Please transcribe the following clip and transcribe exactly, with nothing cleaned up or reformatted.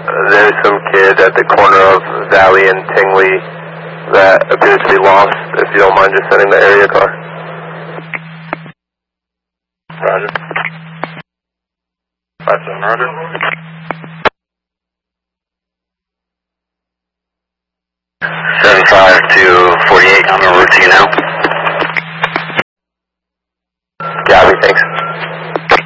there's some kid at the corner of Valley and Tingley that appears to be lost. If you don't mind just sending the area car. Roger. five seven, Roger. seven five to forty-eight, I'm en route to you now.